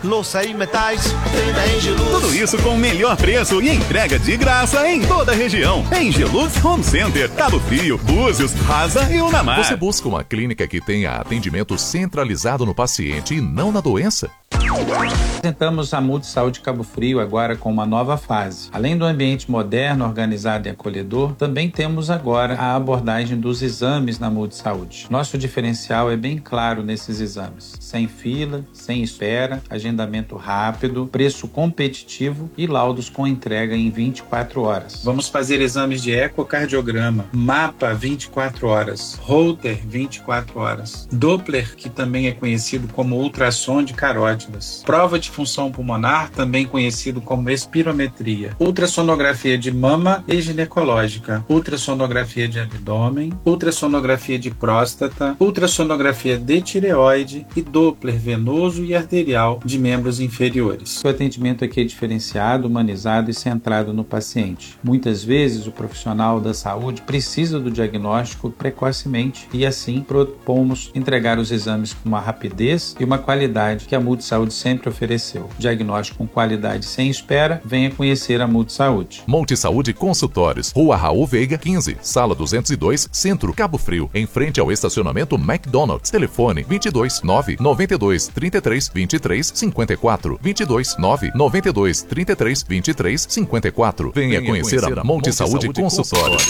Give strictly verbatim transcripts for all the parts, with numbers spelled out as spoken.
Louça e metais, tem da Engelux. Tudo isso com o melhor preço e entrega de graça em toda a região. Engelux Home Center, Cabo Frio, Búzios, Rasa e Unamar. Você busca uma clínica que tenha atendimento centralizado no paciente e não na doença? Apresentamos a Multisaúde Cabo Frio agora com uma nova fase. Além do ambiente moderno, organizado e acolhedor, também temos agora a abordagem dos exames na Multisaúde. Nosso diferencial é bem claro nesses exames. Sem fila, sem espera, agendamento rápido, preço competitivo e laudos com entrega em vinte e quatro horas. Vamos fazer exames de ecocardiograma, mapa vinte e quatro horas, Holter vinte e quatro horas, Doppler, que também é conhecido como ultrassom de carótidas, prova de função pulmonar, também conhecido como espirometria, ultrassonografia de mama e ginecológica, ultrassonografia de abdômen, ultrassonografia de próstata, ultrassonografia de tireoide e Doppler venoso e arterial de membros inferiores. O atendimento aqui é diferenciado, humanizado e centrado no paciente. Muitas vezes o profissional da saúde precisa do diagnóstico precocemente e assim propomos entregar os exames com uma rapidez e uma qualidade que a Multisaúde sempre ofereceu. Diagnóstico com qualidade sem espera, venha conhecer a Multisaúde. Multisaúde Consultórios, Rua Raul Veiga, quinze, Sala duzentos e dois, Centro, Cabo Frio, em frente ao estacionamento McDonald's. Telefone vinte e dois, nove, noventa e dois, trinta e três, vinte e três, cinquenta e quatro, vinte e dois, nove, noventa e dois, trinta e três, vinte e três, cinquenta e quatro. Venha, Venha conhecer, conhecer a Multisaúde Consultórios.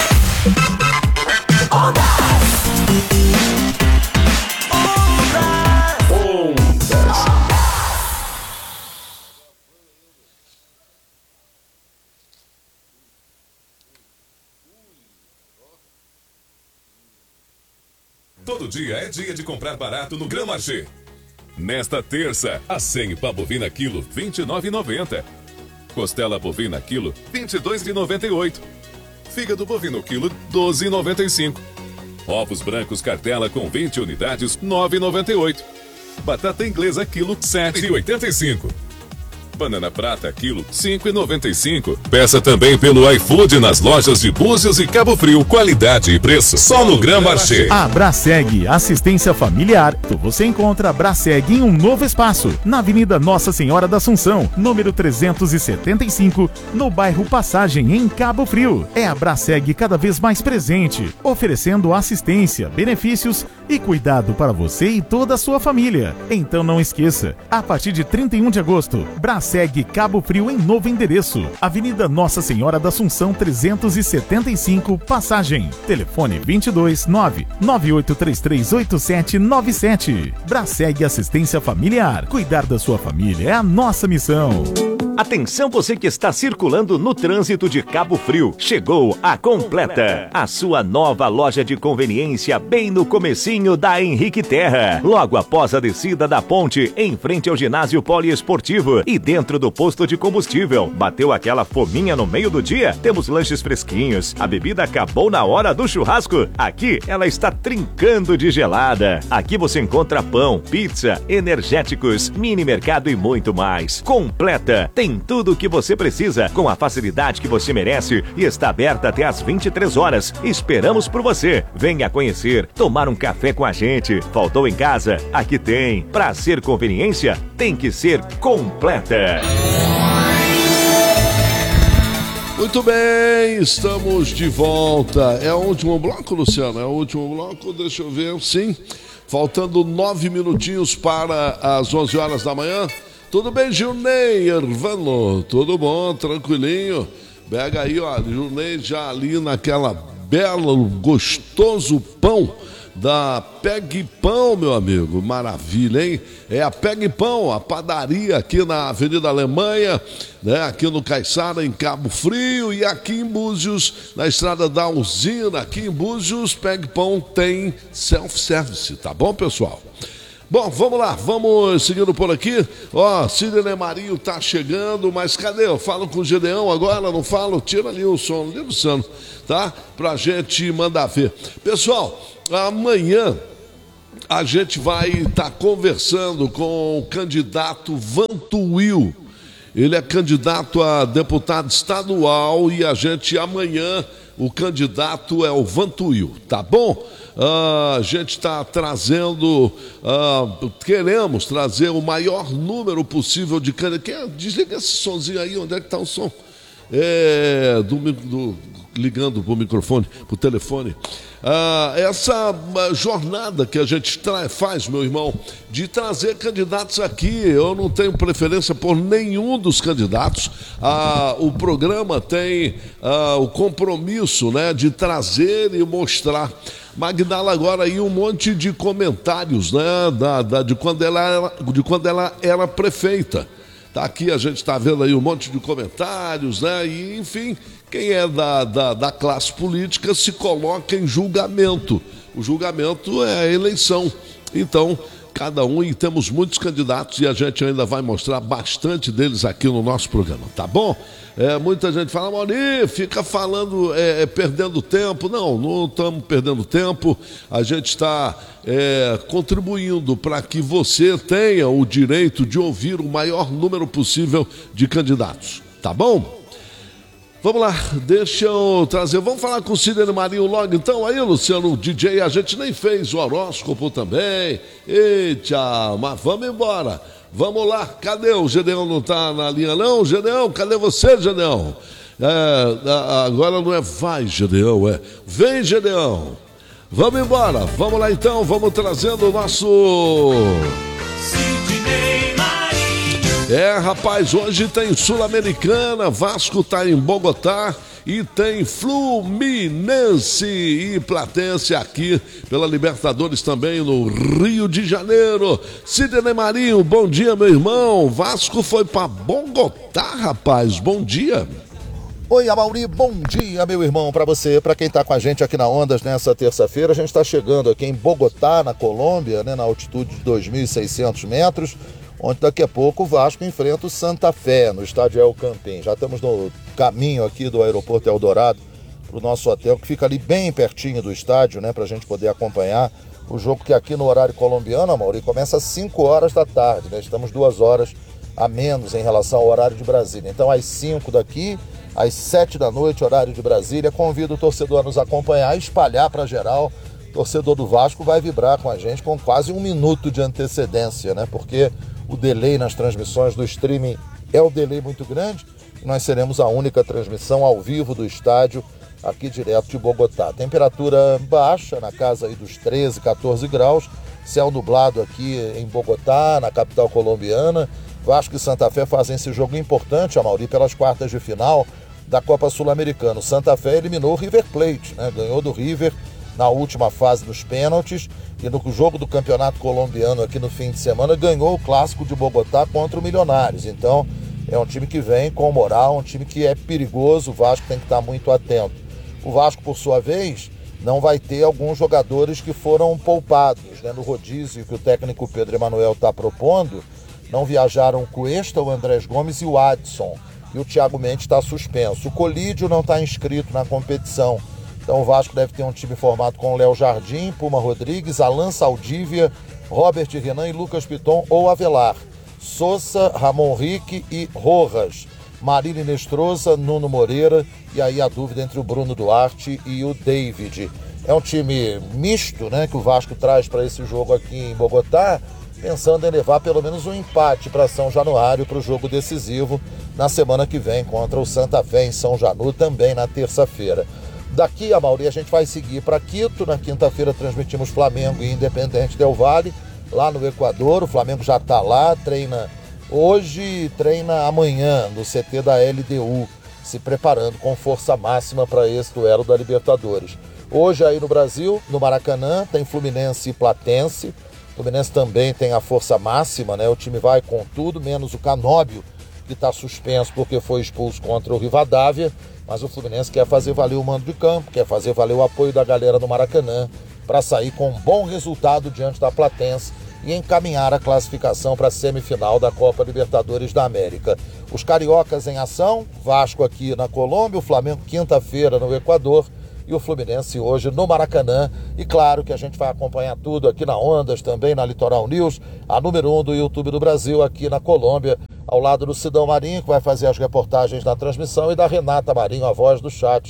Todo dia é dia de comprar barato no Grand Marché. Nesta terça, a senha bovina quilo vinte e nove reais e noventa centavos. Costela bovina quilo vinte e dois reais e noventa e oito centavos. Fígado bovino quilo doze reais e noventa e cinco centavos. Ovos brancos cartela com vinte unidades nove reais e noventa e oito centavos. Batata inglesa quilo sete reais e oitenta e cinco centavos. Banana prata quilo cinco reais e noventa e cinco centavos. Peça também pelo iFood nas lojas de Búzios e Cabo Frio. Qualidade e preço só no Grand Marché. A Braseg Assistência Familiar. Você encontra a Braseg em um novo espaço, na Avenida Nossa Senhora da Assunção, número trezentos e setenta e cinco, no bairro Passagem, em Cabo Frio. É a Braseg cada vez mais presente, oferecendo assistência, benefícios e cuidado para você e toda a sua família. Então não esqueça, a partir de trinta e um de agosto, Braseg Cabo Frio em novo endereço, Avenida Nossa Senhora da Assunção trezentos e setenta e cinco, Passagem. Telefone vinte e dois, nove, nove oito três três, oito sete nove sete. Braseg Assistência Familiar. Cuidar da sua família é a nossa missão. Atenção você que está circulando no trânsito de Cabo Frio. Chegou a Completa, a sua nova loja de conveniência bem no comecinho da Henrique Terra. Logo após a descida da ponte, em frente ao ginásio poliesportivo e dentro do posto de combustível. Bateu aquela fominha no meio do dia? Temos lanches fresquinhos. A bebida acabou na hora do churrasco? Aqui ela está trincando de gelada. Aqui você encontra pão, pizza, energéticos, mini mercado e muito mais. Completa tem tudo o que você precisa, com a facilidade que você merece e está aberta até às vinte e três horas. Esperamos por você. Venha conhecer, tomar um café com a gente. Faltou em casa? Aqui tem. Pra ser conveniência, tem que ser Completa. Muito bem, estamos de volta. É o último bloco, Luciano? É o último bloco, deixa eu ver. Sim, faltando nove minutinhos para as onze horas da manhã. Tudo bem, Gilney Ervano? Tudo bom, tranquilinho? Pega aí, ó, Gilney já ali naquela bela, gostoso pão da Pegue Pão, meu amigo. Maravilha, hein? É a Pegue Pão, a padaria aqui na Avenida Alemanha, né? Aqui no Caiçara, em Cabo Frio, e aqui em Búzios, na Estrada da Usina, aqui em Búzios, Pegue Pão tem self-service, tá bom, pessoal? Bom, vamos lá, vamos seguindo por aqui. Ó, Sidney Marinho tá chegando, mas cadê? Eu falo com o Gedeão agora, não falo? Tira ali o som, ali, Luciano, tá? Pra gente mandar ver. Pessoal, amanhã a gente vai estar tá conversando com o candidato Vantuil. Ele é candidato a deputado estadual e a gente amanhã o candidato é o Vantuil, tá bom? Uh, a gente está trazendo, uh, queremos trazer o maior número possível de candidatos. Desliga esse sonzinho aí, onde é que está o som? É, do, do, ligando para o microfone, para o telefone. Ah, essa jornada que a gente tra- faz, meu irmão, de trazer candidatos aqui, eu não tenho preferência por nenhum dos candidatos. Ah, o programa tem ah, o compromisso, né, de trazer e mostrar. Magdala agora aí um monte de comentários, né, da, da, de, quando ela era, de quando ela era prefeita. Tá aqui, a gente está vendo aí um monte de comentários, né? E, enfim, quem é da, da, da classe política se coloca em julgamento. O julgamento é a eleição. Então, cada um, e temos muitos candidatos e a gente ainda vai mostrar bastante deles aqui no nosso programa, tá bom? É, muita gente fala, Mauri, fica falando, é, é, perdendo tempo. Não, não estamos perdendo tempo. A gente está é, contribuindo para que você tenha o direito de ouvir o maior número possível de candidatos, tá bom? Vamos lá, deixa eu trazer, vamos falar com o Sidney Marinho logo então, aí Luciano, D J, a gente nem fez o horóscopo também, eita, mas vamos embora, vamos lá, cadê o Gedeão, não tá na linha não? Gedeão, cadê você, Gedeão? É, agora não é vai, Gedeão, é vem, Gedeão, vamos embora, vamos lá então, vamos trazendo o nosso... É, rapaz, hoje tem Sul-Americana, Vasco tá em Bogotá e tem Fluminense e Platense aqui pela Libertadores também no Rio de Janeiro. Sidney Marinho, bom dia, meu irmão. Vasco foi para Bogotá, rapaz, bom dia. Oi, Amauri, bom dia, meu irmão, para você, para quem tá com a gente aqui na Ondas nessa terça-feira. A gente está chegando aqui em Bogotá, na Colômbia, né, na altitude de dois mil e seiscentos metros, onde daqui a pouco o Vasco enfrenta o Santa Fé, no estádio El Campín. Já estamos no caminho aqui do aeroporto Eldorado para o nosso hotel, que fica ali bem pertinho do estádio, né, para a gente poder acompanhar o jogo, que aqui no horário colombiano, Mauri, começa às cinco horas da tarde, né? Estamos duas horas a menos em relação ao horário de Brasília. Então, às cinco daqui, às sete da noite, horário de Brasília, convido o torcedor a nos acompanhar e espalhar para geral. O torcedor do Vasco vai vibrar com a gente com quase um minuto de antecedência, né? Porque o delay nas transmissões do streaming é um delay muito grande e nós seremos a única transmissão ao vivo do estádio aqui direto de Bogotá. Temperatura baixa, na casa aí dos treze, quatorze graus, céu nublado aqui em Bogotá, na capital colombiana. Vasco e Santa Fé fazem esse jogo importante, Amauri, pelas quartas de final da Copa Sul-Americana. O Santa Fé eliminou o River Plate, né? Ganhou do River na última fase dos pênaltis, e no jogo do campeonato colombiano aqui no fim de semana ganhou o clássico de Bogotá contra o Milionários. Então é um time que vem com moral, um time que é perigoso, o Vasco tem que estar muito atento. O Vasco, por sua vez, não vai ter alguns jogadores que foram poupados, né? No rodízio que o técnico Pedro Emanuel está propondo, não viajaram o Cuesta, o Andrés Gomes e o Adson, e o Thiago Mendes está suspenso. O Colídio não está inscrito na competição. Então o Vasco deve ter um time formado com Léo Jardim, Puma Rodrigues, Alan Saldívia, Robert Renan e Lucas Piton ou Avelar, Sousa, Ramon Rique e Rojas, Marília Nestrosa, Nuno Moreira, e aí a dúvida entre o Bruno Duarte e o David. É um time misto, né, que o Vasco traz para esse jogo aqui em Bogotá, pensando em levar pelo menos um empate para São Januário, para o jogo decisivo na semana que vem contra o Santa Fé em São Janu, também na terça-feira. Daqui, Amauri, a gente vai seguir para Quito. Na quinta-feira transmitimos Flamengo e Independente Del Valle, lá no Equador. O Flamengo já está lá, treina hoje e treina amanhã no C T da L D U, se preparando com força máxima para esse duelo da Libertadores. Hoje aí no Brasil, no Maracanã, tem Fluminense e Platense. O Fluminense também tem a força máxima, né? O time vai com tudo, menos o Canóbio, que está suspenso porque foi expulso contra o Rivadavia. Mas o Fluminense quer fazer valer o mando de campo, quer fazer valer o apoio da galera do Maracanã para sair com um bom resultado diante da Platense e encaminhar a classificação para a semifinal da Copa Libertadores da América. Os cariocas em ação, Vasco aqui na Colômbia, o Flamengo quinta-feira no Equador e o Fluminense hoje no Maracanã. E claro que a gente vai acompanhar tudo aqui na Ondas, também na Litoral News, a número um do YouTube do Brasil aqui na Colômbia, ao lado do Sidão Marinho, que vai fazer as reportagens da transmissão, e da Renata Marinho, a voz do chat,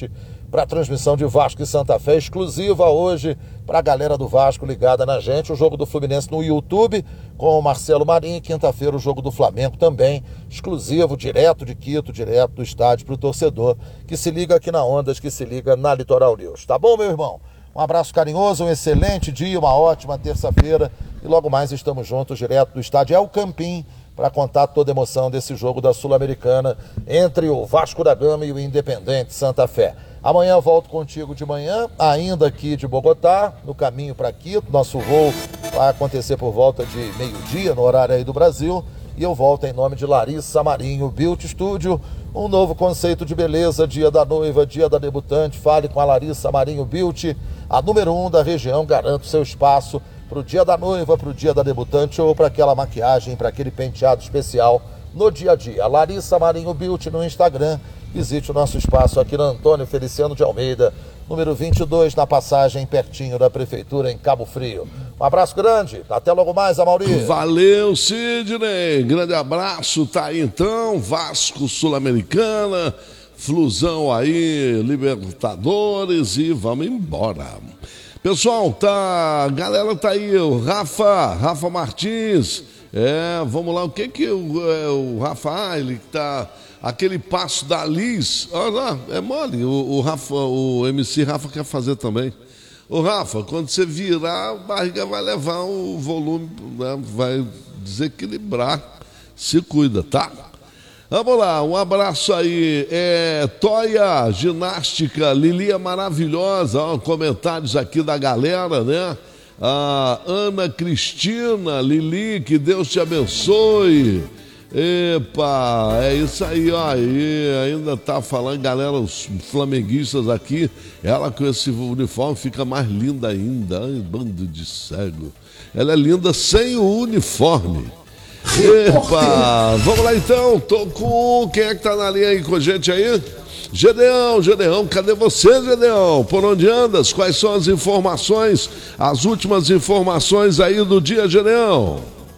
para a transmissão de Vasco e Santa Fé, exclusiva hoje para a galera do Vasco ligada na gente. O jogo do Fluminense no YouTube com o Marcelo Marinho. E quinta-feira o jogo do Flamengo também, exclusivo, direto de Quito, direto do estádio para o torcedor que se liga aqui na Ondas, que se liga na Litoral News. Tá bom, meu irmão? Um abraço carinhoso, um excelente dia, uma ótima terça-feira. E logo mais estamos juntos direto do estádio El Campín para contar toda a emoção desse jogo da Sul-Americana entre o Vasco da Gama e o Independente Santa Fé. Amanhã volto contigo de manhã, ainda aqui de Bogotá, no caminho para Quito. Nosso voo vai acontecer por volta de meio-dia, no horário aí do Brasil. E eu volto em nome de Larissa Marinho Beauty Studio, um novo conceito de beleza, dia da noiva, dia da debutante. Fale com a Larissa Marinho Beauty, a número um da região. Garanta o seu espaço para o dia da noiva, para o dia da debutante ou para aquela maquiagem, para aquele penteado especial no dia a dia. Larissa Marinho Beauty no Instagram. Visite o nosso espaço aqui na Antônio Feliciano de Almeida, número vinte e dois, na passagem pertinho da Prefeitura, em Cabo Frio. Um abraço grande, até logo mais, Amaury. Valeu, Sidney, grande abraço, tá aí então, Vasco Sul-Americana, Flusão aí, Libertadores e vamos embora. Pessoal, tá, a galera tá aí, o Rafa, Rafa Martins, é, vamos lá, o que que o, é, o Rafa, ah, ele tá... Aquele passo da Liz, olha lá, é mole, o, o, Rafa, o M C Rafa quer fazer também. Ô Rafa, quando você virar, a barriga vai levar o volume, né, vai desequilibrar, se cuida, tá? Vamos lá, um abraço aí, é, Toia Ginástica, Lili é maravilhosa, ó, comentários aqui da galera, né? A Ana Cristina, Lili, que Deus te abençoe. Epa, é isso aí, ó, e ainda tá falando, galera, os flamenguistas aqui, ela com esse uniforme fica mais linda ainda, ai, bando de cego. Ela é linda sem o uniforme. Epa, vamos lá então, tô com, quem é que tá na linha aí com a gente aí? Gedeão, Gedeão, cadê você, Gedeão? Por onde andas? Quais são as informações, as últimas informações aí do dia, Gedeão?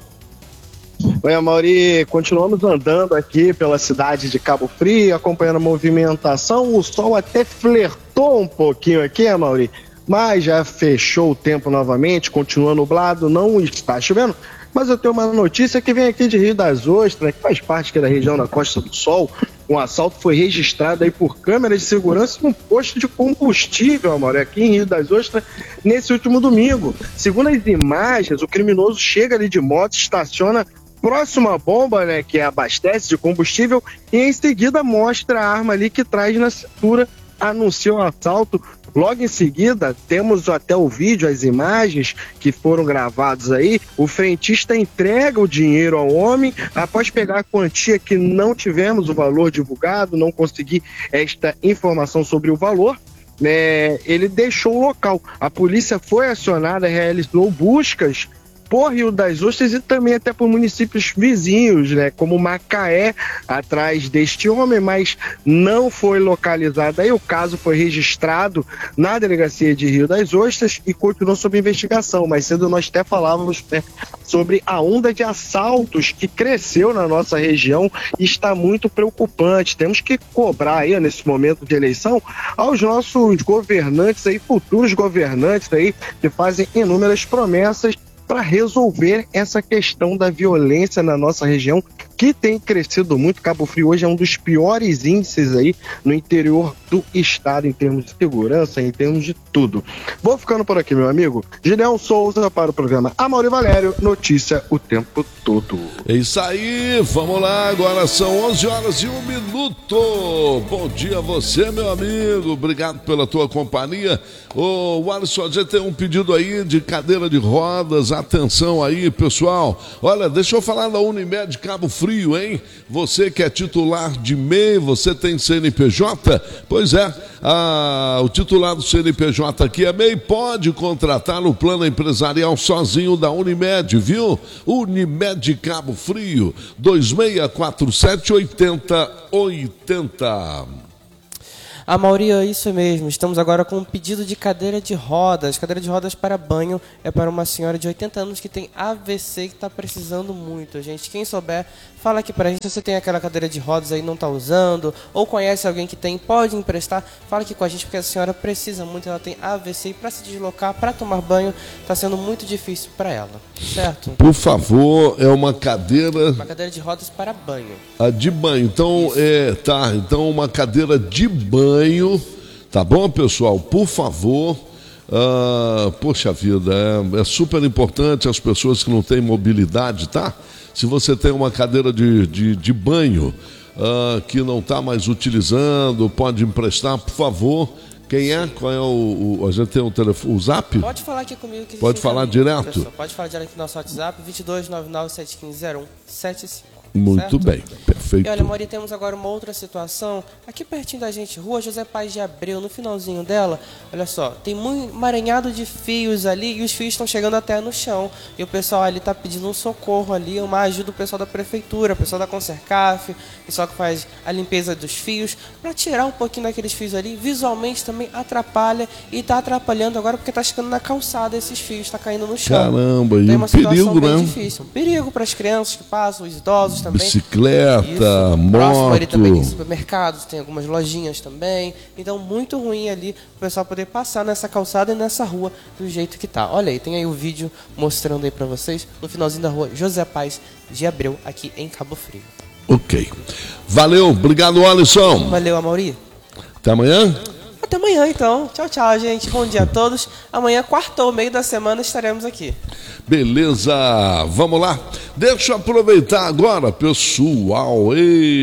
Oi, Amaury, continuamos andando aqui pela cidade de Cabo Frio, acompanhando a movimentação. O sol até flertou um pouquinho aqui, Amaury, mas já fechou o tempo novamente, continua nublado, não está chovendo. Mas eu tenho uma notícia que vem aqui de Rio das Ostras, que faz parte aqui da região da Costa do Sol. Um assalto foi registrado aí por câmeras de segurança num posto de combustível, Amaury, aqui em Rio das Ostras, nesse último domingo. Segundo as imagens, o criminoso chega ali de moto, estaciona próximo à bomba, né, que abastece de combustível, e em seguida mostra a arma ali que traz na cintura, anuncia o assalto. Logo em seguida, temos até o vídeo, as imagens que foram gravadas aí. O frentista entrega o dinheiro ao homem, após pegar a quantia que não tivemos o valor divulgado, não consegui esta informação sobre o valor, né, ele deixou o local. A polícia foi acionada, realizou buscas por Rio das Ostras e também até por municípios vizinhos, né, como Macaé, atrás deste homem, mas não foi localizado. Aí o caso foi registrado na delegacia de Rio das Ostras e continuou sob investigação. Mais cedo nós até falávamos, né, sobre a onda de assaltos que cresceu na nossa região e está muito preocupante. Temos que cobrar aí, nesse momento de eleição, aos nossos governantes aí, futuros governantes aí, que fazem inúmeras promessas para resolver essa questão da violência na nossa região, que tem crescido muito. Cabo Frio hoje é um dos piores índices aí no interior do estado, em termos de segurança, em termos de tudo. Vou ficando por aqui, meu amigo. Gideão Souza para o programa Amaury Valério, notícia o tempo todo. É isso aí, vamos lá, agora são onze horas e um minuto. Bom dia a você, meu amigo, obrigado pela tua companhia. Ô, Alisson, a gente tem um pedido aí de cadeira de rodas, atenção aí, pessoal. Olha, deixa eu falar da Unimed Cabo Frio, hein? Você que é titular de M E I, você tem C N P J? Pois é, a, o titular do C N P J aqui é M E I, pode contratar no plano empresarial sozinho da Unimed, viu? Unimed Cabo Frio, dois seis quatro sete, oito zero oito zero. A Mauri, isso mesmo. Estamos agora com um pedido de cadeira de rodas. Cadeira de rodas para banho é para uma senhora de oitenta anos que tem A V C, que está precisando muito, gente. Quem souber, fala aqui para a gente. Se você tem aquela cadeira de rodas aí e não está usando, ou conhece alguém que tem, pode emprestar. Fala aqui com a gente, porque a senhora precisa muito. Ela tem A V C e para se deslocar, para tomar banho, está sendo muito difícil para ela. Certo? Por favor, é uma cadeira... Uma cadeira de rodas para banho. Ah, de banho. Então, é, tá. Então, uma cadeira de banho. Tá bom, pessoal? Por favor. Ah, poxa vida, é, é super importante as pessoas que não têm mobilidade, tá? Se você tem uma cadeira de, de, de banho ah, que não está mais utilizando, pode emprestar, por favor. Quem é? Qual é o, o... A gente tem o telefone, o zap? Pode falar aqui comigo. Que pode falar direto? Pessoal, pode falar direto no nosso WhatsApp, dois dois nove nove sete um cinco zero um sete cinco. Muito certo? bem, perfeito. E olha, Mauri, temos agora uma outra situação, aqui pertinho da gente, Rua José Paz de Abreu, no finalzinho dela, olha só, tem um emaranhado de fios ali, e os fios estão chegando até no chão, e o pessoal ali está pedindo um socorro ali, uma ajuda do pessoal da prefeitura, o pessoal da Consercaf, o pessoal que faz a limpeza dos fios, para tirar um pouquinho daqueles fios ali, visualmente também atrapalha, e está atrapalhando agora porque está chegando na calçada esses fios, está caindo no chão. Caramba, então, e é uma um perigo, bem né? difícil. Um perigo para as crianças que passam, os idosos também. Bicicleta, Isso. moto. Próximo ali também tem supermercados, tem algumas lojinhas também. Então, muito ruim ali o pessoal poder passar nessa calçada e nessa rua do jeito que tá. Olha aí, tem aí o vídeo mostrando aí para vocês no finalzinho da rua José Paz de Abreu, aqui em Cabo Frio. Ok. Valeu, obrigado, Alisson. Valeu, Amaury. Até amanhã. Até amanhã, então. Tchau, tchau, gente. Bom dia a todos. Amanhã, quartou, meio da semana, estaremos aqui. Beleza, vamos lá. Deixa eu aproveitar agora, pessoal.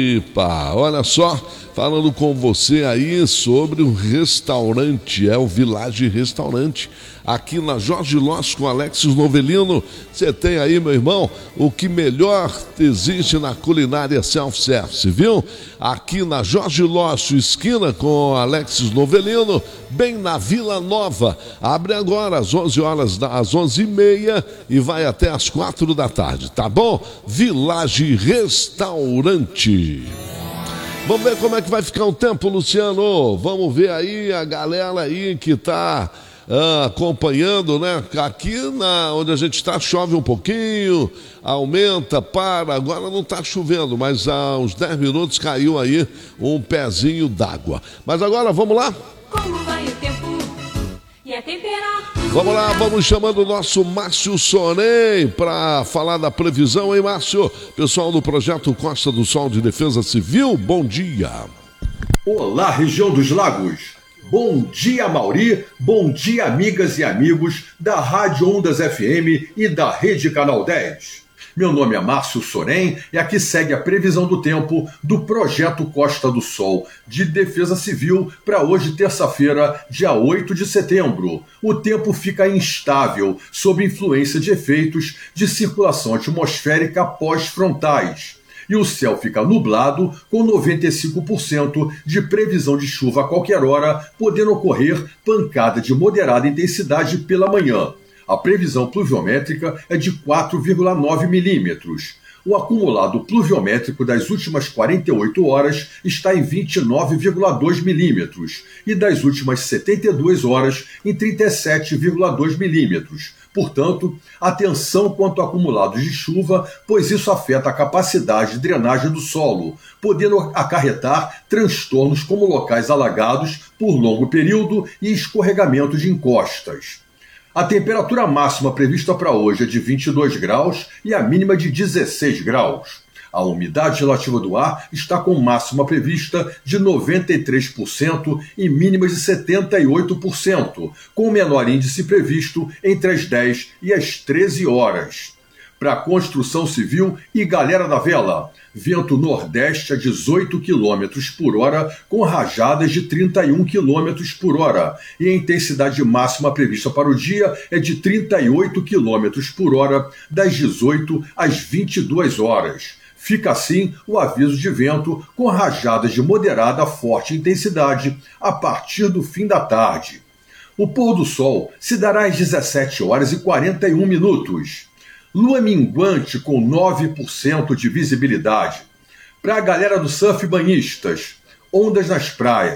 Epa, olha só, falando com você aí sobre o restaurante, é o Village Restaurante, aqui na Jorge Loss com Alexis Novelino. Você tem aí, meu irmão, o que melhor existe na culinária self-service, viu? Aqui na Jorge Loss, esquina com Alexis Novelino, bem na Vila Nova. Abre agora às onze horas, às onze e meia e vai até às quatro da tarde, tá bom? Village Restaurante. Vamos ver como é que vai ficar o tempo, Luciano. Vamos ver aí a galera aí que tá ah, acompanhando, né? Aqui na, onde a gente está chove um pouquinho, aumenta, para. Agora não está chovendo, mas há uns dez minutos caiu aí um pezinho d'água. Mas agora vamos lá? Como vai o tempo e a temperatura? Vamos lá, vamos chamando o nosso Márcio Sonem para falar da previsão, hein, Márcio? Pessoal do Projeto Costa do Sol de Defesa Civil, bom dia. Olá, região dos lagos. Bom dia, Mauri. Bom dia, amigas e amigos da Rádio Ondas F M e da Rede Canal dez. Meu nome é Márcio Sonem e aqui segue a previsão do tempo do Projeto Costa do Sol de Defesa Civil para hoje, terça-feira, dia oito de setembro. O tempo fica instável sob influência de efeitos de circulação atmosférica pós-frontais. E o céu fica nublado com noventa e cinco por cento de previsão de chuva a qualquer hora, podendo ocorrer pancada de moderada intensidade pela manhã. A previsão pluviométrica é de quatro vírgula nove milímetros. O acumulado pluviométrico das últimas quarenta e oito horas está em vinte e nove vírgula dois milímetros e das últimas setenta e duas horas em trinta e sete vírgula dois milímetros. Portanto, atenção quanto a acumulados de chuva, pois isso afeta a capacidade de drenagem do solo, podendo acarretar transtornos como locais alagados por longo período e escorregamento de encostas. A temperatura máxima prevista para hoje é de vinte e dois graus e a mínima de dezesseis graus. A umidade relativa do ar está com máxima prevista de noventa e três por cento e mínima de setenta e oito por cento, com o menor índice previsto entre as dez e as treze horas. Para a construção civil e galera da vela, vento nordeste a dezoito quilômetros por hora, com rajadas de trinta e um quilômetros por hora, e a intensidade máxima prevista para o dia é de trinta e oito quilômetros por hora, das dezoito às vinte e duas horas. Fica assim o aviso de vento com rajadas de moderada a forte intensidade a partir do fim da tarde. O pôr do sol se dará às dezessete horas e quarenta e um minutos. Lua minguante com nove por cento de visibilidade. Para a galera do surf banhistas, ondas nas praias,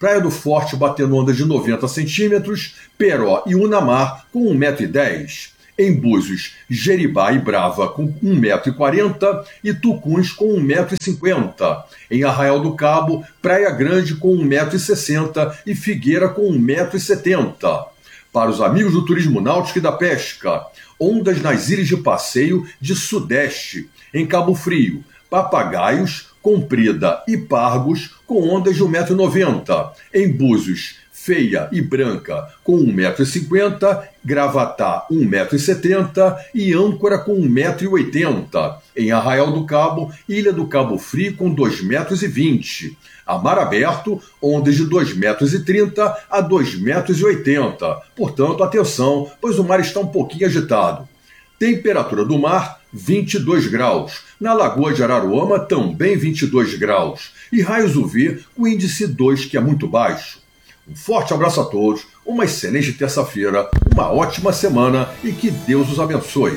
Praia do Forte batendo ondas de noventa centímetros, Peró e Unamar com um metro e dez. Em Búzios, Jeribá e Brava com um metro e quarenta e Tucuns com um metro e cinquenta. Em Arraial do Cabo, Praia Grande com um metro e sessenta e Figueira com um metro e setenta. Para os amigos do turismo náutico e da pesca, ondas nas ilhas de passeio de Sudeste. Em Cabo Frio, Papagaios, Comprida e Pargos com ondas de um metro e noventa. Em Búzios, Feia e Branca com um metro e cinquenta, Gravatá um metro e setenta e Âncora com um metro e oitenta. Em Arraial do Cabo, Ilha do Cabo Frio com dois metros e vinte. A mar aberto, ondas de dois metros e trinta a dois metros e oitenta. Portanto, atenção, pois o mar está um pouquinho agitado. Temperatura do mar, vinte e dois graus. Na Lagoa de Araruama, também vinte e dois graus. E raios U V com índice dois, que é muito baixo. Um forte abraço a todos, uma excelente terça-feira, uma ótima semana e que Deus os abençoe.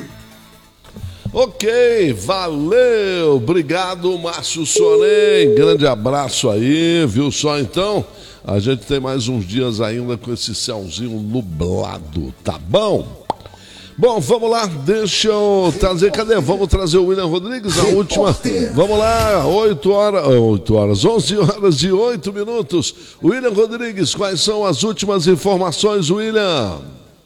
Ok, valeu, obrigado Márcio Soren, grande abraço aí, viu só então? A gente tem mais uns dias ainda com esse céuzinho nublado, tá bom? Bom, vamos lá, deixa eu trazer, cadê? Vamos trazer o William Rodrigues, a última, vamos lá, oito horas, oito horas, onze horas e oito minutos. William Rodrigues, quais são as últimas informações, William?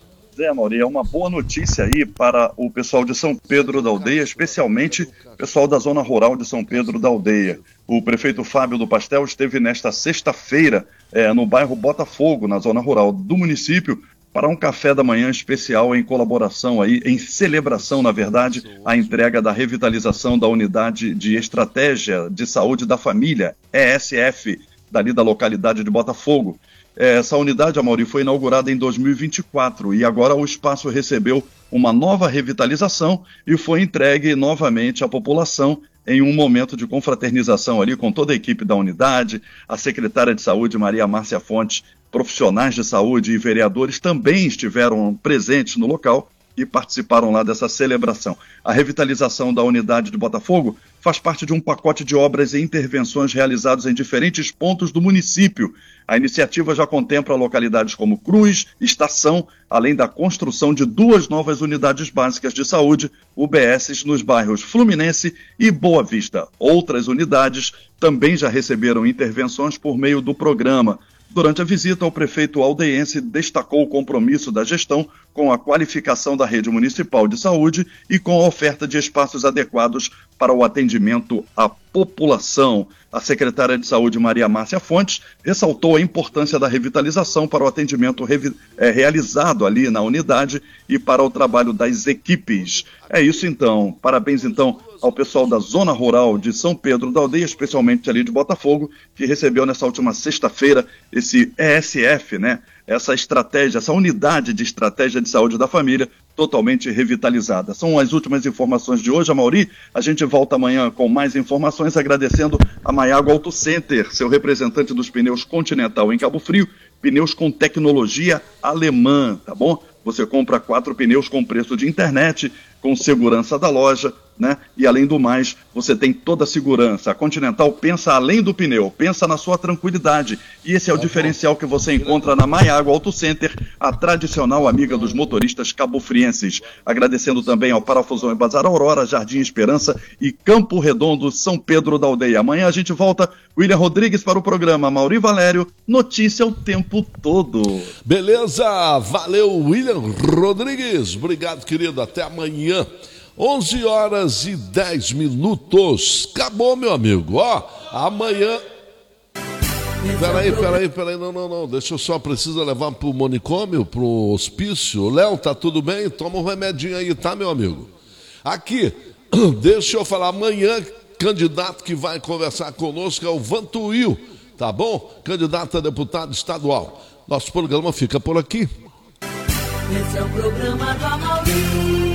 Zé Mauri, é uma boa notícia aí para o pessoal de São Pedro da Aldeia, especialmente o pessoal da zona rural de São Pedro da Aldeia. O prefeito Fábio do Pastel esteve nesta sexta-feira é, no bairro Botafogo, na zona rural do município, para um café da manhã especial em colaboração, aí, em celebração, na verdade, a entrega da revitalização da Unidade de Estratégia de Saúde da Família, E S F, dali da localidade de Botafogo. Essa unidade, Amaury, foi inaugurada em dois mil e vinte e quatro e agora o espaço recebeu uma nova revitalização e foi entregue novamente à população em um momento de confraternização ali com toda a equipe da unidade, a secretária de Saúde, Maria Márcia Fontes, profissionais de saúde e vereadores também estiveram presentes no local e participaram lá dessa celebração. A revitalização da unidade de Botafogo faz parte de um pacote de obras e intervenções realizados em diferentes pontos do município. A iniciativa já contempla localidades como Cruz, Estação, além da construção de duas novas unidades básicas de saúde, U B S, nos bairros Fluminense e Boa Vista. Outras unidades também já receberam intervenções por meio do programa. Durante a visita, o prefeito aldeiense destacou o compromisso da gestão com a qualificação da rede municipal de saúde e com a oferta de espaços adequados para o atendimento à população. A secretária de Saúde, Maria Márcia Fontes, ressaltou a importância da revitalização para o atendimento revi- é, realizado ali na unidade e para o trabalho das equipes. É isso então. Parabéns então ao pessoal da Zona Rural de São Pedro da Aldeia, especialmente ali de Botafogo, que recebeu nessa última sexta-feira esse E S F, né? Essa estratégia, essa unidade de estratégia de saúde da família totalmente revitalizada. São as últimas informações de hoje, Amaury. A gente volta amanhã com mais informações, agradecendo a Maiago Auto Center, seu representante dos pneus Continental em Cabo Frio, pneus com tecnologia alemã, tá bom? Você compra quatro pneus com preço de internet, com segurança da loja, né? E além do mais, você tem toda a segurança. A Continental pensa além do pneu, pensa na sua tranquilidade. E esse é o diferencial que você encontra na Maiago Auto Center, a tradicional amiga dos motoristas cabofrienses. Agradecendo também ao Parafusão e Bazar Aurora, Jardim Esperança e Campo Redondo, São Pedro da Aldeia. Amanhã a gente volta, William Rodrigues para o programa Amaury Valério, notícia o tempo todo. Beleza, valeu William Rodrigues, obrigado querido, até amanhã. onze horas e dez minutos. Acabou, meu amigo. Ó, amanhã. Peraí, peraí, peraí. Não, não, não. Deixa eu só. Precisa levar pro manicômio, pro hospício. Léo, tá tudo bem? Toma um remedinho aí, tá, meu amigo? Aqui, deixa eu falar. Amanhã, candidato que vai conversar conosco é o Vantuil, tá bom? Candidato a deputado estadual. Nosso programa fica por aqui. Esse é o programa do Amaury.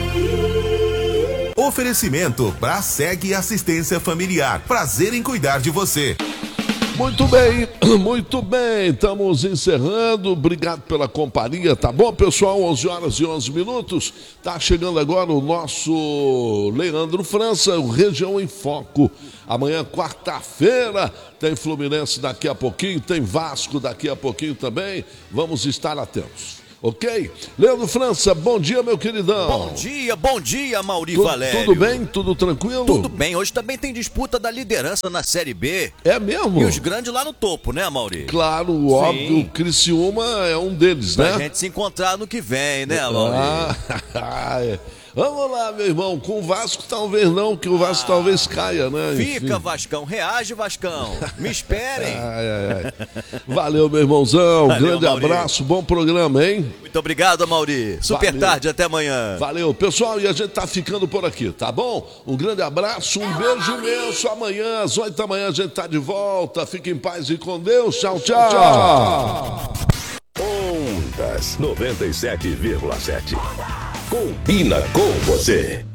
Oferecimento Braseg Assistência Familiar. Prazer em cuidar de você. Muito bem, muito bem, estamos encerrando, obrigado pela companhia, tá bom, pessoal? onze horas e onze minutos, tá chegando agora o nosso Leandro França, o Região em Foco. Amanhã, quarta-feira, tem Fluminense daqui a pouquinho, tem Vasco daqui a pouquinho também, vamos estar atentos. Ok? Leandro França, bom dia, meu queridão. Bom dia, bom dia, Mauri Tu, Valério. Tudo bem? Tudo tranquilo? Tudo bem, hoje também tem disputa da liderança na Série B. É mesmo? E os grandes lá no topo, né, Mauri? Claro, Sim. óbvio, o Criciúma é um deles, pra né? Pra gente se encontrar no que vem, né, Mauri? Ah, é. Vamos lá, meu irmão, com o Vasco talvez não, que o Vasco ah, talvez caia, né? Fica, Enfim. Vascão, reage, Vascão, me esperem. Ai, ai, ai. Valeu, meu irmãozão, Valeu, grande Mauri. Abraço, bom programa, hein? Muito obrigado, Mauri, super Valeu. Tarde, até amanhã. Valeu, pessoal, e a gente tá ficando por aqui, tá bom? Um grande abraço, um beijo imenso, amanhã às oito da manhã a gente tá de volta, fique em paz e com Deus, tchau, tchau. tchau. Ondas noventa e sete vírgula sete. Combina com você.